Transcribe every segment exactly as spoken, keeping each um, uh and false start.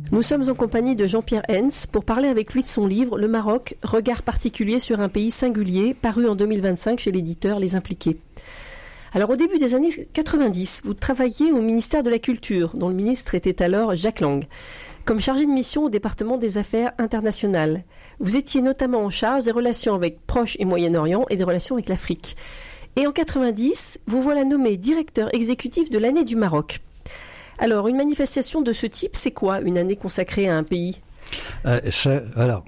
Nous sommes en compagnie de Jean-Pierre Hens pour parler avec lui de son livre « Le Maroc, regard particulier sur un pays singulier » paru en deux mille vingt-cinq chez l'éditeur Les Impliqués. Alors au début des années quatre-vingt-dix, vous travailliez au ministère de la Culture, dont le ministre était alors Jacques Lang, comme chargé de mission au département des Affaires internationales. Vous étiez notamment en charge des relations avec Proche et Moyen-Orient et des relations avec l'Afrique. Et en quatre-vingt-dix, vous voilà nommé directeur exécutif de l'année du Maroc. Alors, une manifestation de ce type, c'est quoi, une année consacrée à un pays ? euh, ça, Alors,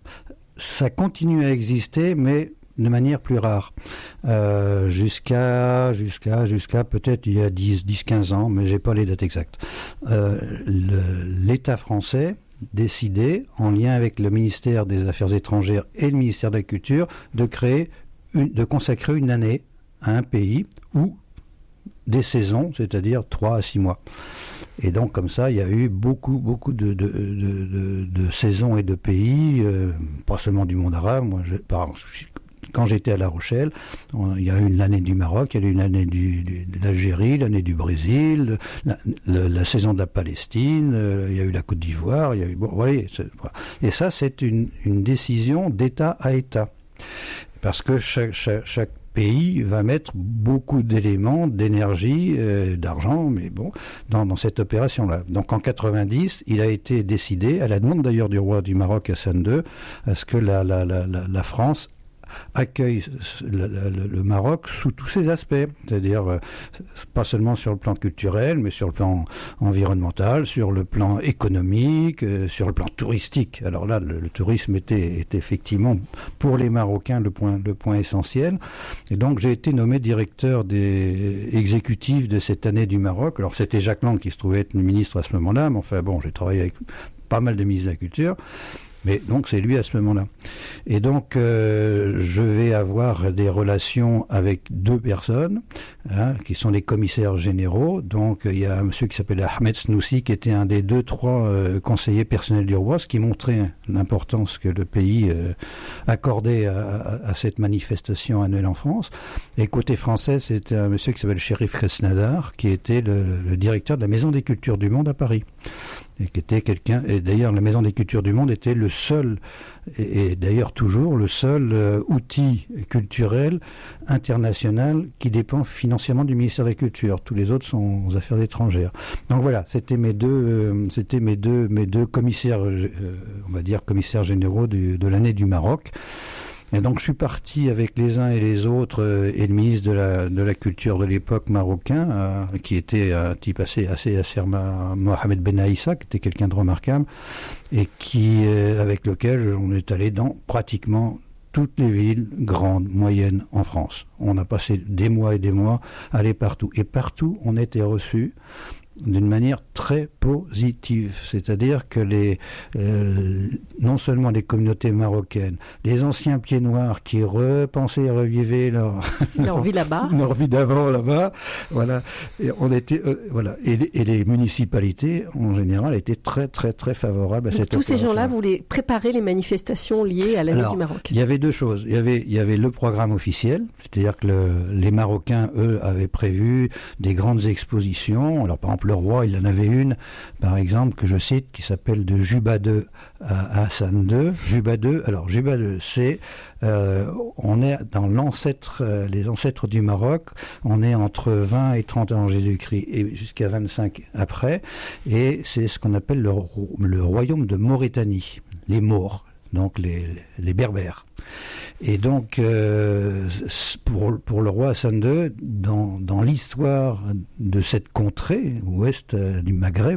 ça continue à exister, mais de manière plus rare. Euh, jusqu'à, jusqu'à, jusqu'à peut-être il y a dix, quinze ans, mais j'ai pas les dates exactes. Euh, le, l'État français décidait, en lien avec le ministère des Affaires étrangères et le ministère de la Culture, de créer, une, de consacrer une année à un pays où des saisons, c'est-à-dire trois à six mois. Et donc, comme ça, il y a eu beaucoup, beaucoup de, de, de, de, de saisons et de pays, euh, pas seulement du monde arabe. Moi, je, par, quand j'étais à La Rochelle, on, il y a eu l'année du Maroc, il y a eu l'année du, du, de l'Algérie, l'année du Brésil, la, la, la saison de la Palestine, euh, il y a eu la Côte d'Ivoire, il y a eu... Bon, voilà, voilà. Et ça, c'est une, une décision d'État à État. Parce que chaque, chaque, chaque pays va mettre beaucoup d'éléments, d'énergie, euh, d'argent, mais bon, dans, dans cette opération-là. Donc en quatre-vingt-dix, il a été décidé, à la demande d'ailleurs du roi du Maroc Hassan deux, à ce que la, la, la, la, la France accueille le, le, le Maroc sous tous ses aspects, c'est-à-dire euh, pas seulement sur le plan culturel, mais sur le plan environnemental, sur le plan économique, euh, sur le plan touristique. Alors là, le, le tourisme était, était effectivement pour les Marocains le point, le point essentiel. Et donc j'ai été nommé directeur des exécutifs de cette année du Maroc. Alors c'était Jacques Lang qui se trouvait être le ministre à ce moment-là, mais enfin bon, j'ai travaillé avec pas mal de ministres de la Culture. Mais donc c'est lui à ce moment-là. Et donc euh, je vais avoir des relations avec deux personnes, hein, qui sont les commissaires généraux. Donc il y a un monsieur qui s'appelle Ahmed Snoussi, qui était un des deux, trois euh, conseillers personnels du roi, ce qui montrait l'importance que le pays euh, accordait à, à, à cette manifestation annuelle en France. Et côté français, c'était un monsieur qui s'appelle Chérif Kresnadar, qui était le, le directeur de la Maison des Cultures du Monde à Paris. Et qui était quelqu'un, et d'ailleurs la Maison des Cultures du Monde était le seul, et, et d'ailleurs toujours le seul euh, outil culturel international qui dépend financièrement du ministère de la Culture. Tous les autres sont aux affaires étrangères. Donc voilà, c'était mes deux, euh, c'était mes deux, mes deux commissaires, euh, on va dire commissaires généraux du, de l'année du Maroc. Et donc je suis parti avec les uns et les autres euh, et le ministre de la, de la Culture de l'époque marocain, euh, qui était un type assez, assez, assez Mohamed Ben Aïssa, qui était quelqu'un de remarquable, et qui, euh, avec lequel on est allé dans pratiquement toutes les villes grandes, moyennes en France. On a passé des mois et des mois à aller partout. Et partout, on était reçus d'une manière très positive, c'est-à-dire que les euh, non seulement les communautés marocaines, les anciens pieds noirs qui repensaient et revivaient leur leur vie là-bas, leur vie d'avant là-bas, voilà, et on était euh, voilà, et les, et les municipalités en général étaient très très très favorables à donc cette tous opération. Ces gens-là voulaient préparer les manifestations liées à l'année Alors, du Maroc. Il y avait deux choses. Il y avait il y avait le programme officiel, c'est-à-dire que le, les Marocains eux avaient prévu des grandes expositions. Alors par exemple le roi, il en avait une, par exemple, que je cite, qui s'appelle de Juba deux à Hassan deux. Juba deux, alors Juba deux, c'est, euh, on est dans l'ancêtre, euh, les ancêtres du Maroc, on est entre vingt et trente ans Jésus-Christ, et jusqu'à vingt-cinq après, et c'est ce qu'on appelle le, le royaume de Mauritanie, les Maures, donc les, les Berbères. Et donc, euh, pour, pour le roi Hassan deux, dans, dans l'histoire de cette contrée ouest euh, du Maghreb,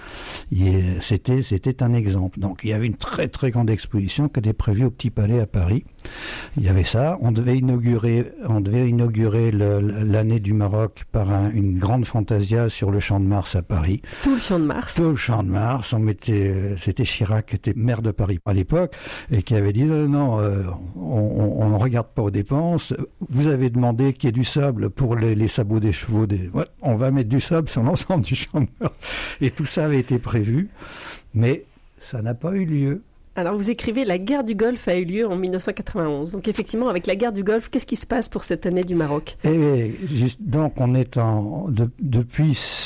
il, c'était, c'était un exemple. Donc, il y avait une très très grande exposition qui était prévue au Petit Palais à Paris. Il y avait ça. On devait inaugurer, on devait inaugurer le, l'année du Maroc par un, une grande fantasia sur le Champ de Mars à Paris. Tout le Champ de Mars. Tout le Champ de Mars. On mettait, c'était Chirac qui était maire de Paris à l'époque et qui avait dit non, non euh, on ne regarde pas aux dépenses. Vous avez demandé qu'il y ait du sable pour les, les sabots des chevaux. Des, ouais, on va mettre du sable sur l'ensemble du Champ de Mars. Et tout ça avait été prévu, mais ça n'a pas eu lieu. Alors vous écrivez « La guerre du Golfe a eu lieu en dix-neuf cent quatre-vingt-onze ». Donc effectivement, avec la guerre du Golfe, qu'est-ce qui se passe pour cette année du Maroc ? Et donc on est en... De, depuis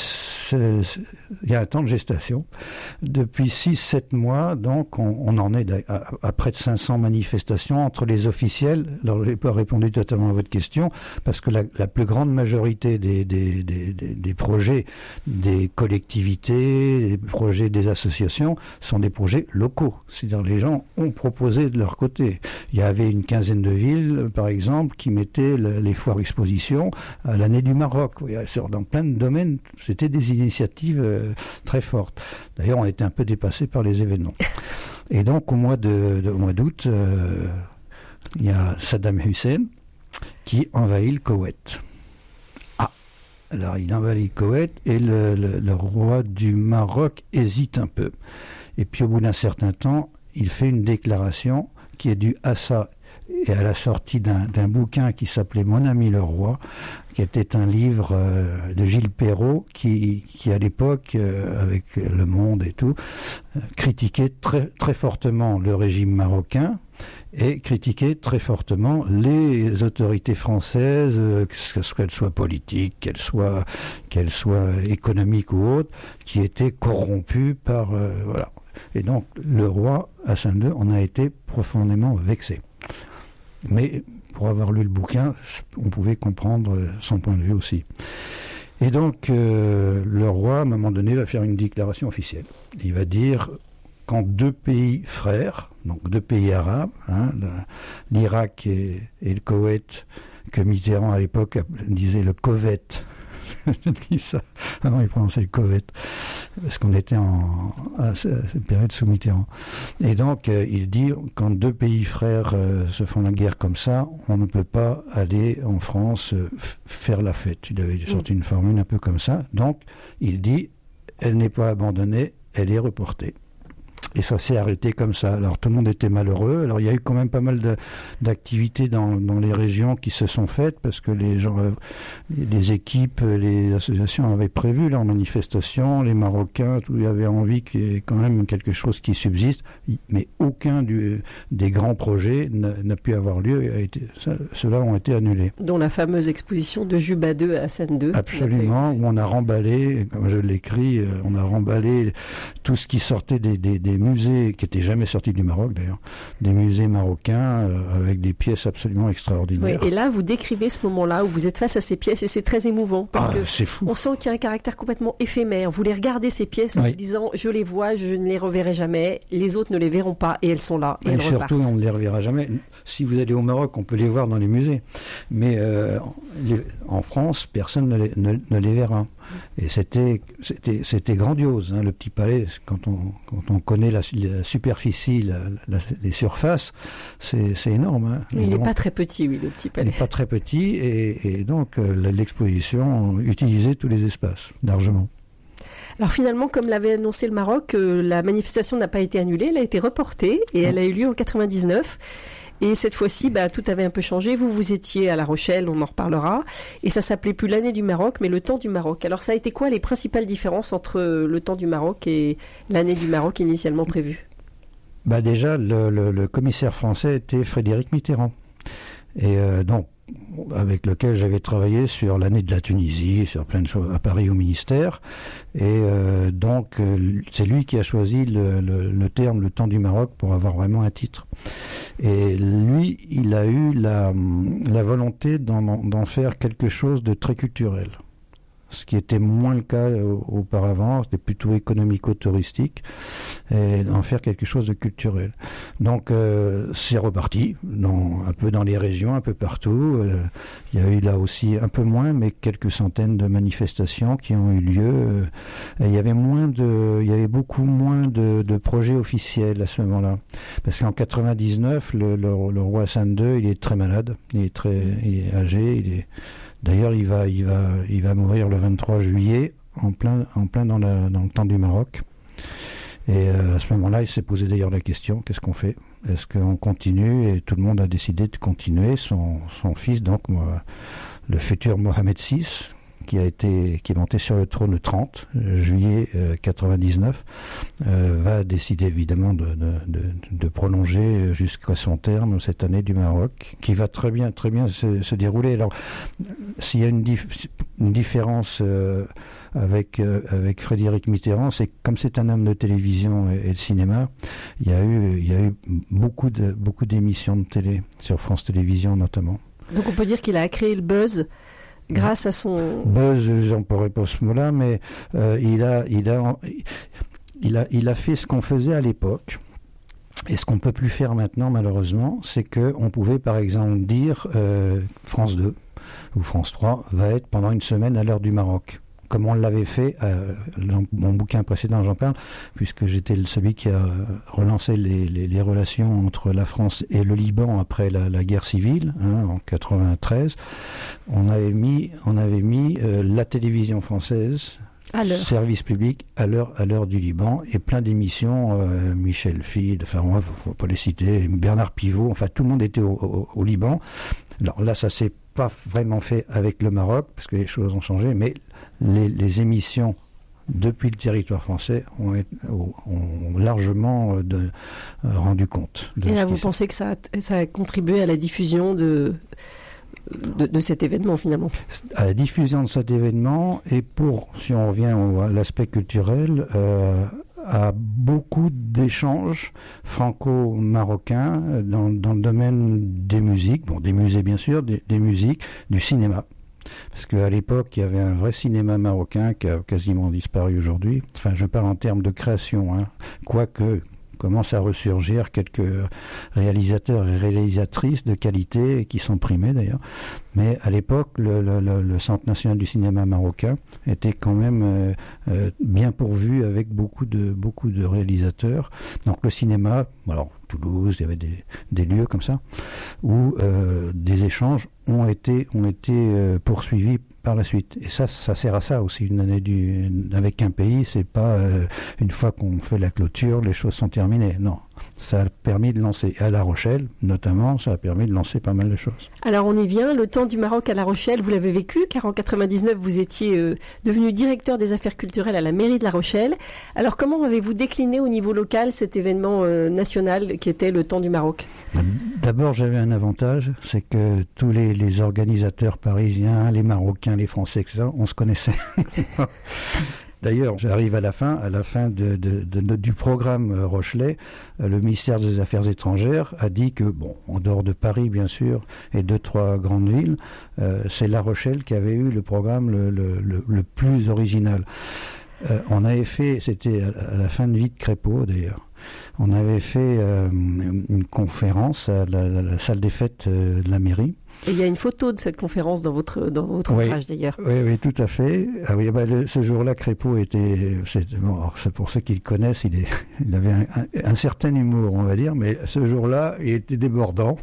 c'est, c'est, il y a un temps de gestation. Depuis six sept mois, donc, on, on en est à, à près de cinq cents manifestations entre les officiels. Alors, je n'ai pas répondu totalement à votre question, parce que la, la plus grande majorité des, des, des, des, des projets des collectivités, des projets des associations, sont des projets locaux. C'est-à-dire les gens ont proposé de leur côté. Il y avait une quinzaine de villes, par exemple, qui mettaient le, les foires expositions à l'année du Maroc. Oui, dans plein de domaines, c'était des initiatives euh, très fortes. D'ailleurs, on était un peu dépassé par les événements. Et donc, au mois, de, de, au mois d'août, euh, il y a Saddam Hussein qui envahit le Koweït. Ah, alors il envahit le Koweït et le, le, le roi du Maroc hésite un peu. Et puis, au bout d'un certain temps, il fait une déclaration qui est due à ça et à la sortie d'un, d'un bouquin qui s'appelait Mon ami le roi, qui était un livre euh, de Gilles Perrault qui, qui à l'époque, euh, avec Le Monde et tout, euh, critiquait très, très fortement le régime marocain et critiquait très fortement les autorités françaises, euh, qu'elles soient politiques, qu'elles soient, qu'elles soient économiques ou autres, qui étaient corrompues par... Euh, voilà. Et donc, le roi Hassan deux en a été profondément vexé. Mais pour avoir lu le bouquin, on pouvait comprendre son point de vue aussi. Et donc, euh, le roi, à un moment donné, va faire une déclaration officielle. Il va dire qu'en deux pays frères, donc deux pays arabes, hein, l'Irak et, et le Koweït, que Mitterrand à l'époque disait le Koweït, je dis ça, ah non, il prononçait le Koweït, parce qu'on était en, à cette période sous Mitterrand. Et donc, euh, il dit, quand deux pays frères euh, se font la guerre comme ça, on ne peut pas aller en France euh, f- faire la fête. Il avait sorti une formule un peu comme ça. Donc, il dit, elle n'est pas abandonnée, elle est reportée. Et ça s'est arrêté comme ça. Alors tout le monde était malheureux. Alors il y a eu quand même pas mal de, d'activités dans, dans les régions qui se sont faites parce que les gens, euh, les équipes, les associations avaient prévu leurs manifestations. Les Marocains, tout, ils avaient envie qu'il y ait quand même quelque chose qui subsiste. Mais aucun du, des grands projets n'a, n'a pu avoir lieu. A été, ça, ceux-là ont été annulés. Dont la fameuse exposition de Juba deux à Hassan deux. Absolument. Où on a remballé, comme je l'écris, on a remballé tout ce qui sortait des, des, des musées qui n'étaient jamais sortis du Maroc d'ailleurs, des musées marocains euh, avec des pièces absolument extraordinaires. Oui, et là, vous décrivez ce moment-là où vous êtes face à ces pièces et c'est très émouvant parce ah, que c'est fou. On sent qu'il y a un caractère complètement éphémère. Vous les regardez ces pièces en oui. vous disant je les vois, je ne les reverrai jamais, les autres ne les verront pas et elles sont là et, et elles surtout repartent. On ne les reverra jamais. Si vous allez au Maroc, on peut les voir dans les musées, mais euh, les, en France, personne ne les, ne, ne les verra. Et c'était, c'était, c'était grandiose, hein, le Petit Palais. Quand on, quand on connaît la, la superficie, la, la, les surfaces, c'est, c'est énorme. Hein. Il n'est pas très petit, oui, le Petit Palais. Il n'est pas très petit, et, et donc euh, l'exposition utilisait tous les espaces, largement. Alors finalement, comme l'avait annoncé le Maroc, euh, la manifestation n'a pas été annulée, elle a été reportée, et elle a eu lieu en quatre-vingt-dix-neuf. Et cette fois-ci, bah, tout avait un peu changé. Vous, vous étiez à La Rochelle, on en reparlera. Et ça s'appelait plus l'année du Maroc, mais le temps du Maroc. Alors, ça a été quoi les principales différences entre le temps du Maroc et l'année du Maroc initialement prévue ? Bah déjà, le, le, le commissaire français était Frédéric Mitterrand. Et euh, donc, avec lequel j'avais travaillé sur l'année de la Tunisie, sur plein de choses à Paris au ministère. Et euh, donc, euh, c'est lui qui a choisi le, le, le terme « le temps du Maroc » pour avoir vraiment un titre. Et lui, il a eu la, la volonté d'en, d'en faire quelque chose de très culturel. Ce qui était moins le cas auparavant, c'était plutôt économico-touristique, et d'en faire quelque chose de culturel. Donc euh, c'est reparti, dans, un peu dans les régions, un peu partout. Euh, il y a eu là aussi un peu moins, mais quelques centaines de manifestations qui ont eu lieu. Euh, et il y avait moins de, il y avait beaucoup moins de, de projets officiels à ce moment-là, parce qu'en quatre-vingt-dix-neuf, le, le, le roi Hassan deux, il est très malade, il est très, il est âgé, il est D'ailleurs, il va, il va, il va mourir le vingt-trois juillet, en plein, en plein dans, la, dans le temps du Maroc. Et euh, à ce moment-là, il s'est posé d'ailleurs la question, qu'est-ce qu'on fait ? Est-ce qu'on continue ? Et tout le monde a décidé de continuer. Son, son fils, donc, moi, le futur Mohamed six, qui a été, qui est monté sur le trône le trente juillet euh, quatre-vingt-dix-neuf, euh, va décider évidemment de, de, de, de prolonger jusqu'à son terme cette année du Maroc, qui va très bien, très bien se, se dérouler. Alors, s'il y a une, dif- une différence euh, avec, euh, avec Frédéric Mitterrand, c'est comme c'est un homme de télévision et, et de cinéma, il y a eu, il y a eu beaucoup, de, beaucoup d'émissions de télé, sur France Télévisions notamment. Donc on peut dire qu'il a créé le buzz grâce à son... Buzz, j'emploierai pas ce mot-là, mais euh, il, a, il, a, il, a, il a fait ce qu'on faisait à l'époque. Et ce qu'on ne peut plus faire maintenant, malheureusement, c'est qu'on pouvait, par exemple, dire euh, France deux ou France trois va être pendant une semaine à l'heure du Maroc. Comme on l'avait fait, euh, dans mon bouquin précédent, j'en parle, puisque j'étais celui qui a relancé les, les, les relations entre la France et le Liban après la, la guerre civile, hein, en quatre-vingt-treize. On avait mis, on avait mis euh, la télévision française, service public à l'heure à l'heure du Liban, et plein d'émissions, euh, Michel Field, enfin on va faut pas les citer, Bernard Pivot, enfin tout le monde était au, au, au Liban. Alors là, ça s'est pas vraiment fait avec le Maroc parce que les choses ont changé, mais les, les émissions depuis le territoire français ont, ont largement de, euh, rendu compte. Et là, vous pensez que ça a, ça a contribué à la diffusion de De, de cet événement finalement. À la diffusion de cet événement, et pour, si on revient au, à l'aspect culturel, euh, à beaucoup d'échanges franco-marocains dans, dans le domaine des musiques, bon des musées bien sûr, des, des musiques, du cinéma. Parce qu'à l'époque, il y avait un vrai cinéma marocain qui a quasiment disparu aujourd'hui. Enfin, je parle en termes de création, hein. Quoique commencent à ressurgir quelques réalisateurs et réalisatrices de qualité qui sont primés d'ailleurs. Mais à l'époque, le, le, le Centre national du cinéma marocain était quand même euh, euh, bien pourvu avec beaucoup de, beaucoup de réalisateurs. Donc le cinéma, alors Toulouse, il y avait des, des lieux comme ça, où euh, des échanges ont été, ont été euh, poursuivis par la suite. Et ça, ça sert à ça aussi. Une année du, avec un pays, c'est pas euh, une fois qu'on fait la clôture, les choses sont terminées. Non, ça a permis de lancer. À La Rochelle, notamment, ça a permis de lancer pas mal de choses. Alors on y vient, le temps du Maroc à La Rochelle, vous l'avez vécu, car en quatre-vingt-dix-neuf, vous étiez euh, devenu directeur des affaires culturelles à la mairie de La Rochelle. Alors comment avez-vous décliné au niveau local cet événement euh, national qui était le temps du Maroc ? D'abord, j'avais un avantage, c'est que tous les, les organisateurs parisiens, les Marocains, les Français, et cetera, on se connaissait. D'ailleurs, j'arrive à la fin, à la fin de, de, de, de, du programme Rochelais, le ministère des Affaires étrangères a dit que, bon, en dehors de Paris, bien sûr, et deux, trois grandes villes, euh, c'est La Rochelle qui avait eu le programme le, le, le, le plus original. Euh, on avait fait, c'était à la fin de vie de Crépeau, d'ailleurs, on avait fait euh, une conférence à la, la, la salle des fêtes euh, de la mairie. Et il y a une photo de cette conférence dans votre, dans votre oui, ouvrage d'ailleurs. Oui, oui, tout à fait. Ah oui, bah, le, ce jour-là, Crépeau était, c'est, bon, alors, c'est pour ceux qui le connaissent, il, est, il avait un, un, un certain humour, on va dire, mais ce jour-là, il était débordant.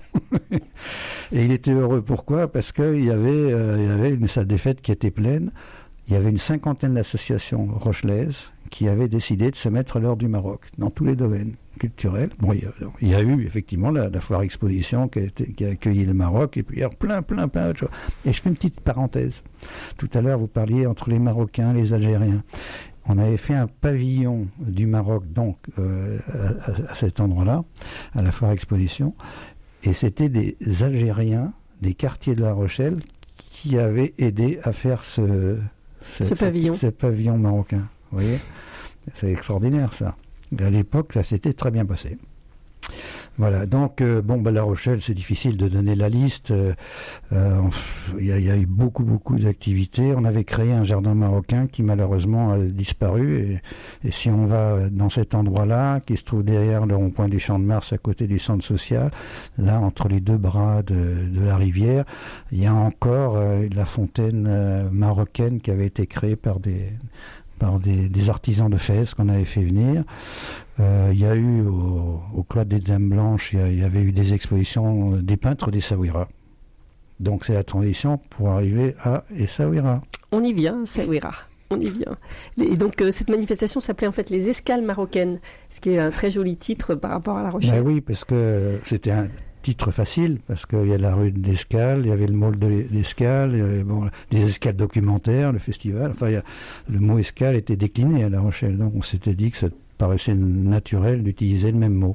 Et il était heureux. Pourquoi ? Parce qu'il y avait, euh, il y avait une salle des fêtes qui était pleine. Il y avait une cinquantaine d'associations rochelaises qui avaient décidé de se mettre à l'heure du Maroc, dans tous les domaines culturels. Bon, il y a, il y a eu effectivement la, la foire exposition qui a, été, qui a accueilli le Maroc, et puis il y a plein, plein, plein d'autres choses. Et je fais une petite parenthèse. Tout à l'heure, vous parliez entre les Marocains, les Algériens. On avait fait un pavillon du Maroc, donc, euh, à, à cet endroit-là, à la foire exposition, et c'était des Algériens, des quartiers de La Rochelle, qui avaient aidé à faire ce... Ce, ce pavillon. Ce pavillon marocain, vous voyez, c'est extraordinaire ça. Et à l'époque, ça s'était très bien passé. Voilà, donc, euh, bon, bah, La Rochelle, c'est difficile de donner la liste. Il euh, euh, y, y a eu beaucoup, beaucoup d'activités. On avait créé un jardin marocain qui, malheureusement, a disparu. Et, et si on va dans cet endroit-là, qui se trouve derrière le rond-point du Champ de Mars, à côté du centre social, là, entre les deux bras de, de la rivière, il y a encore euh, la fontaine euh, marocaine qui avait été créée par des... par des, des artisans de Fès qu'on avait fait venir. Euh, il y a eu au, au Cloître des Dames Blanches, il y, a, il y avait eu des expositions des peintres d'Essaouira. Donc c'est la transition pour arriver à Essaouira. On y vient, Essaouira. On y vient. Et donc euh, cette manifestation s'appelait en fait les Escales marocaines, ce qui est un très joli titre par rapport à La Rochelle. Ben oui, parce que c'était un titre facile, parce qu'il y a la rue d'Escales, il y avait le mall d'Escales, il y avait bon, les escales documentaires, le festival, enfin il y a, le mot escale était décliné à La Rochelle, donc on s'était dit que ça paraissait naturel d'utiliser le même mot.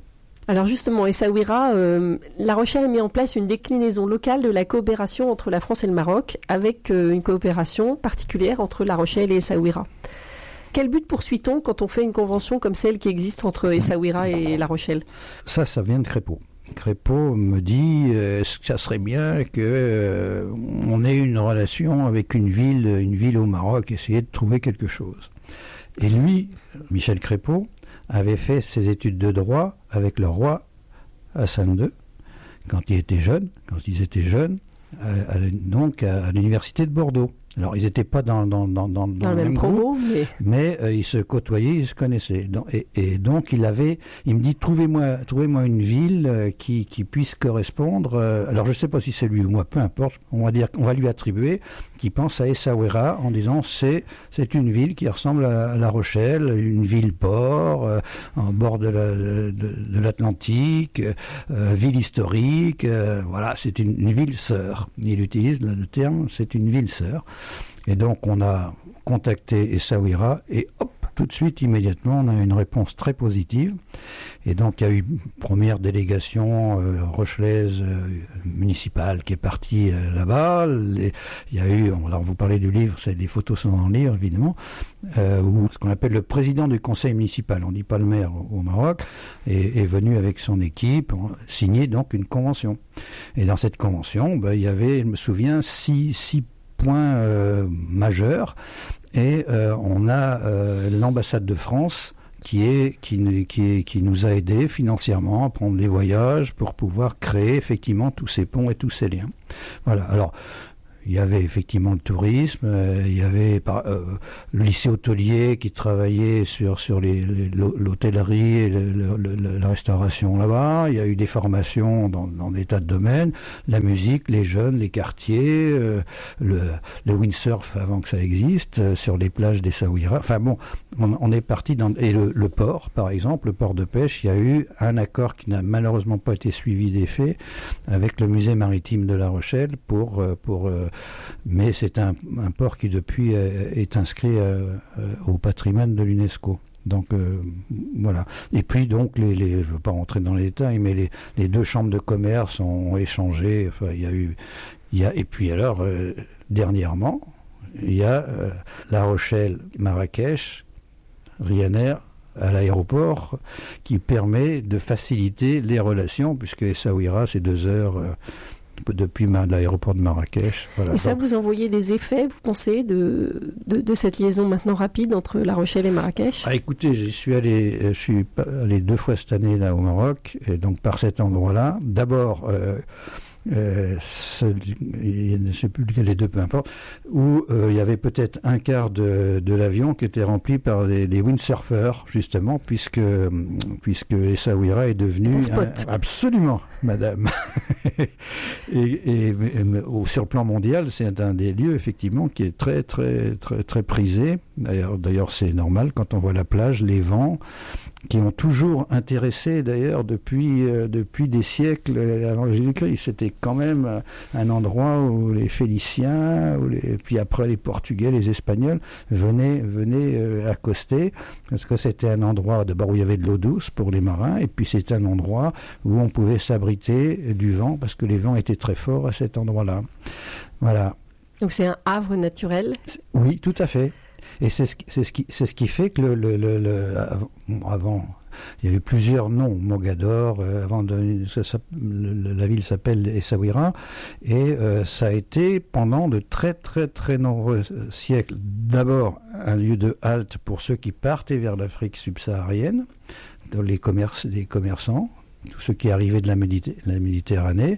Alors justement, Essaouira, euh, La Rochelle a mis en place une déclinaison locale de la coopération entre la France et le Maroc, avec euh, une coopération particulière entre La Rochelle et Essaouira. Quel but poursuit-on quand on fait une convention comme celle qui existe entre Essaouira et La Rochelle ? Ça, ça vient de Crépeau. Crépeau me dit euh, est-ce que ça serait bien que euh, on ait une relation avec une ville, une ville au Maroc, essayer de trouver quelque chose. Et lui, Michel Crépeau, avait fait ses études de droit avec le roi Hassan deux, quand il était jeune, quand ils étaient jeunes, à, à, donc à, à l'université de Bordeaux. Alors, ils n'étaient pas dans, dans, dans, dans, dans le même, même promo, mais, mais euh, ils se côtoyaient, ils se connaissaient. Donc, et, et donc, il avait, il me dit, trouvez-moi, trouvez-moi une ville euh, qui, qui puisse correspondre. Euh, alors, je ne sais pas si c'est lui ou moi, peu importe. On va dire, on va lui attribuer, qui pense à Essaouira en disant, c'est, c'est une ville qui ressemble à, à La Rochelle, une ville-port, euh, en bord de, la, de, de l'Atlantique, euh, ville historique. Euh, voilà, c'est une, une ville sœur. Il utilise là, le terme, c'est une ville sœur. Et donc, on a contacté Essaouira et hop, tout de suite, immédiatement, on a eu une réponse très positive. Et donc, il y a eu une première délégation euh, rochelaise euh, municipale qui est partie euh, là-bas. Les, il y a eu, alors vous parlez du livre, c'est, des photos sont dans le livre, évidemment, euh, où ce qu'on appelle le président du conseil municipal, on ne dit pas le maire au, au Maroc, est, est venu avec son équipe, signer donc une convention. Et dans cette convention, ben, il y avait, je me souviens, six, six point euh, majeur et euh, on a euh, l'ambassade de France qui est qui, qui, qui nous a aidés financièrement à prendre les voyages pour pouvoir créer effectivement tous ces ponts et tous ces liens. Voilà. Alors il y avait effectivement le tourisme, euh, il y avait euh, le lycée hôtelier qui travaillait sur sur les, les, l'hôtellerie et le, le, le, la restauration là-bas. Il y a eu des formations dans, dans des tas de domaines, la musique, les jeunes, les quartiers, euh, le, le windsurf avant que ça existe, euh, sur les plages d'Essaouira. Enfin bon, on, on est parti dans et le, le port, par exemple, le port de pêche. Il y a eu un accord qui n'a malheureusement pas été suivi des faits avec le musée maritime de La Rochelle pour pour euh, mais c'est un, un port qui depuis est inscrit euh, au patrimoine de l'UNESCO. Donc euh, voilà. Et puis donc les, les je ne veux pas rentrer dans les détails, mais les, les deux chambres de commerce ont échangé. Enfin, il y a eu, il y a et puis alors euh, dernièrement, il y a euh, La Rochelle, Marrakech, Ryanair à l'aéroport qui permet de faciliter les relations puisque Essaouira c'est deux heures. Euh, depuis l'aéroport de Marrakech. Voilà. Et ça, vous envoyez des effets, vous pensez, de, de, de cette liaison maintenant rapide entre La Rochelle et Marrakech ? Ah, écoutez, j'y suis allé, je suis allé deux fois cette année là au Maroc, et donc par cet endroit-là. D'abord, euh, euh, ce, je ne sais plus lequel les deux, peu importe, où euh, il y avait peut-être un quart de, de l'avion qui était rempli par des, des windsurfers, justement, puisque, puisque Essaouira est devenu... Un spot. Un, absolument, madame. et, et, et au, sur le plan mondial, c'est un des lieux, effectivement, qui est très, très, très, très prisé. D'ailleurs, d'ailleurs, c'est normal quand on voit la plage, les vents, qui ont toujours intéressé, d'ailleurs, depuis, euh, depuis des siècles avant Jésus-Christ. C'était quand même un endroit où les Phéniciens, où les, puis après les Portugais, les Espagnols venaient, venaient euh, accoster, parce que c'était un endroit d'abord où il y avait de l'eau douce pour les marins, et puis c'était un endroit où on pouvait s'abriter du vent, parce que les vents étaient très forts à cet endroit-là. Voilà. Donc c'est un havre naturel ? Oui, tout à fait. Et c'est ce, c'est ce, qui, c'est ce qui fait que le, le, le, le avant, il y avait plusieurs noms, Mogador, euh, avant de, ça, ça, le, la ville s'appelle Essaouira, et euh, ça a été pendant de très très très nombreux siècles, d'abord un lieu de halte pour ceux qui partaient vers l'Afrique subsaharienne, les, commerces, les commerçants, tous ceux qui arrivaient de la, Méditer- la Méditerranée.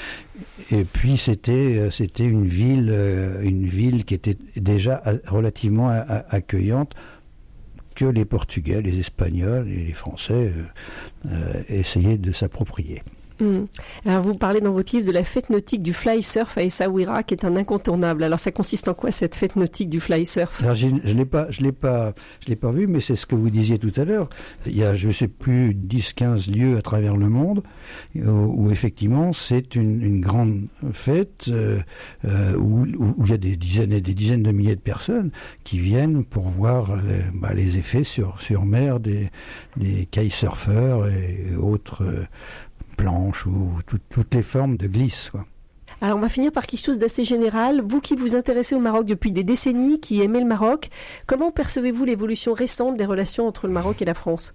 Et puis c'était c'était une ville une ville qui était déjà relativement accueillante, que les Portugais, les Espagnols et les Français euh, essayaient de s'approprier. Mmh. Alors vous parlez dans votre livre de la fête nautique du fly surf à Essaouira, qui est un incontournable. Alors ça consiste en quoi cette fête nautique du fly surf? Alors je ne l'ai pas, je l'ai pas, je l'ai pas vu, mais c'est ce que vous disiez tout à l'heure. Il y a, je ne sais plus, dix quinze lieux à travers le monde où, où effectivement c'est une, une grande fête euh, où, où il y a des dizaines et des dizaines de milliers de personnes qui viennent pour voir les, bah, les effets sur, sur mer des, des kitesurfers et autres euh, planches ou tout, toutes les formes de glisse, quoi. Alors on va finir par quelque chose d'assez général. Vous qui vous intéressez au Maroc depuis des décennies, qui aimez le Maroc, comment percevez-vous l'évolution récente des relations entre le Maroc et la France?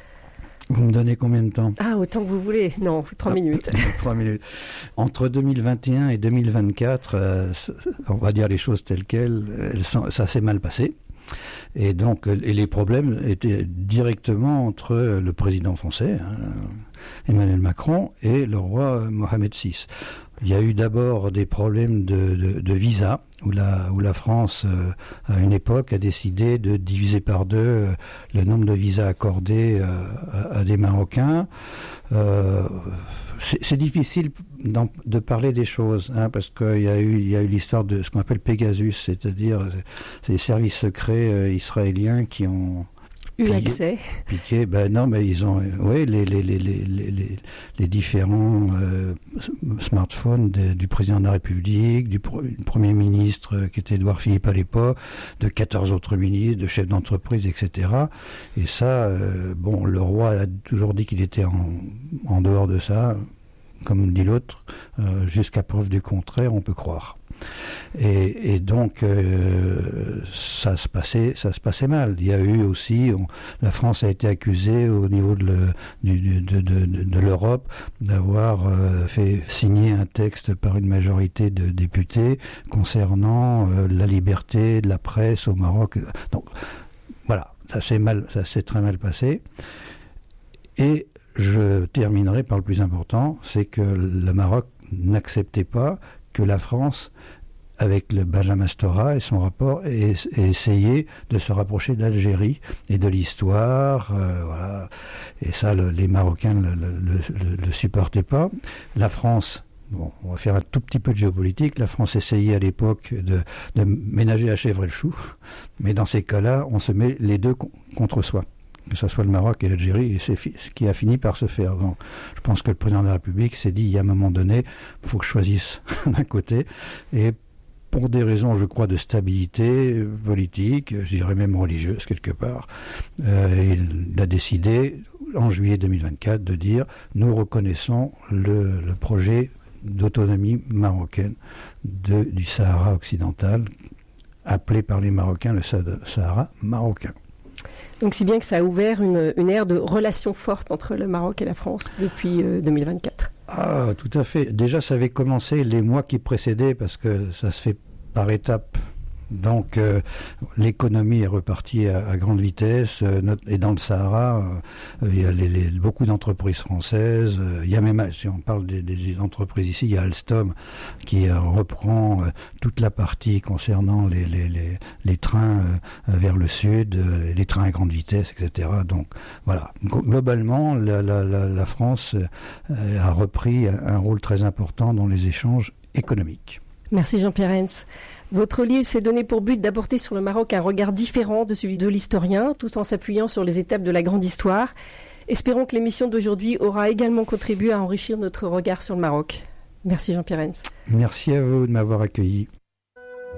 Vous me donnez combien de temps? Ah, autant que vous voulez. Non, trois ah, minutes. Trois minutes. Entre deux mille vingt et un et deux mille vingt-quatre, euh, on va dire les choses telles quelles, elles sont, ça s'est mal passé. Et donc, et les problèmes étaient directement entre le président français, hein, Emmanuel Macron, et le roi Mohamed six. Il y a eu d'abord des problèmes de, de, de visa, où la, où la France, euh, à une époque, a décidé de diviser par deux euh, le nombre de visas accordés euh, à, à des Marocains. Euh, c'est, c'est difficile de parler des choses, hein, parce qu'il y a eu, il y a eu l'histoire de ce qu'on appelle Pegasus, c'est-à-dire c'est les services secrets euh, israéliens qui ont eu piqué, accès. Piqué, ben non, mais ils ont, oui, les les les les les, les différents euh, smartphones de, du président de la République, du, pro, du premier ministre euh, qui était Édouard Philippe à l'époque, de quatorze autres ministres, de chefs d'entreprise, et cetera. Et ça, euh, bon, le roi a toujours dit qu'il était en en dehors de ça, comme dit l'autre, euh, jusqu'à preuve du contraire, on peut croire. Et, et donc euh, ça se passait, ça se passait mal. Il y a eu aussi, on, la France a été accusée au niveau de, le, du, de, de, de, de l'Europe d'avoir euh, fait signer un texte par une majorité de députés concernant euh, la liberté de la presse au Maroc. Donc voilà, ça s'est mal, ça s'est très mal passé. Et je terminerai par le plus important, c'est que le Maroc n'acceptait pas que la France, avec le Benjamin Stora et son rapport, ait, ait essayé de se rapprocher d'Algérie et de l'histoire. Euh, voilà. Et ça, le, les Marocains ne le, le, le, le supportaient pas. La France, bon, on va faire un tout petit peu de géopolitique, la France essayait à l'époque de, de ménager la chèvre et le chou, mais dans ces cas-là, on se met les deux contre soi, que ce soit le Maroc et l'Algérie, et c'est fi- ce qui a fini par se faire. Donc, je pense que le président de la République s'est dit, il y a un moment donné, il faut que je choisisse d'un côté, et pour des raisons, je crois, de stabilité politique, je dirais même religieuse quelque part, euh, il a décidé, en juillet deux mille vingt-quatre, de dire, nous reconnaissons le, le projet d'autonomie marocaine de, du Sahara occidental, appelé par les Marocains le Sahara marocain. Donc c'est bien que ça a ouvert une, une ère de relations fortes entre le Maroc et la France depuis euh, deux mille vingt-quatre. Ah, tout à fait. Déjà, ça avait commencé les mois qui précédaient, parce que ça se fait par étapes. Donc euh, l'économie est repartie à, à grande vitesse, euh, notre, et dans le Sahara, euh, il y a les, les, beaucoup d'entreprises françaises. Euh, il y a même, si on parle des, des entreprises ici, il y a Alstom qui euh, reprend euh, toute la partie concernant les, les, les, les trains euh, vers le sud, euh, les trains à grande vitesse, et cetera. Donc voilà, globalement, la, la, la, la France euh, a repris un rôle très important dans les échanges économiques. Merci Jean-Pierre Hens. Votre livre s'est donné pour but d'apporter sur le Maroc un regard différent de celui de l'historien, tout en s'appuyant sur les étapes de la grande histoire. Espérons que l'émission d'aujourd'hui aura également contribué à enrichir notre regard sur le Maroc. Merci Jean-Pierre Hens. Merci à vous de m'avoir accueilli.